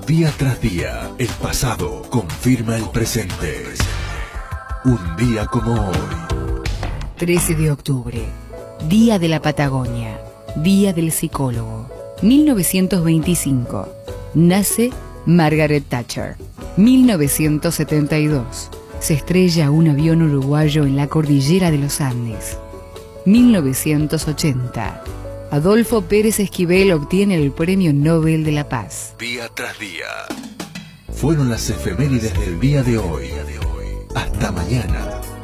Día tras día, el pasado confirma el presente. Un día como hoy. 13 de octubre, Día de la Patagonia, Día del Psicólogo. 1925, nace Margaret Thatcher. 1972, se estrella un avión uruguayo en la cordillera de los Andes. 1980, Adolfo Pérez Esquivel obtiene el Premio Nobel de la Paz. Día tras día. Fueron las efemérides del día de hoy. Hasta mañana.